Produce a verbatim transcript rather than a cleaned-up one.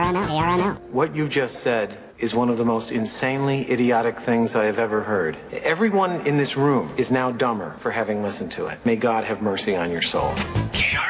M L, A R M L. What you just said is one of the most insanely idiotic things I have ever heard. Everyone in this room is now dumber for having listened to it. May God have mercy on your soul.